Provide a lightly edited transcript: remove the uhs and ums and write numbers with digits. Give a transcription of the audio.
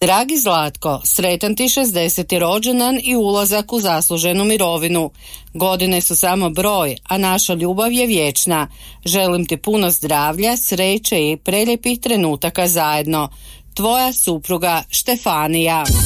Dragi Zlatko, sretan ti 60. rođendan i ulazak u zasluženu mirovinu. Godine su samo broj, a naša ljubav je vječna. Želim ti puno zdravlja, sreće i prelijepih trenutaka zajedno. Tvoja supruga Štefanija.